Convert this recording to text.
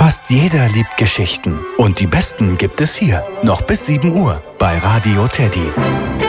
Fast jeder liebt Geschichten. Und die besten gibt es hier. Noch bis 7 Uhr bei Radio Teddy.